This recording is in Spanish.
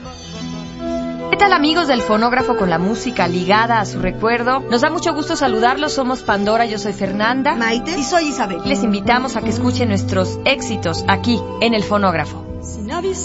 ¿Qué tal, amigos del Fonógrafo con la música ligada a su recuerdo? Nos da mucho gusto saludarlos, somos Pandora, yo soy Fernanda, Maite y soy Isabel. Les invitamos a que escuchen nuestros éxitos aquí en el Fonógrafo. Sin avisar.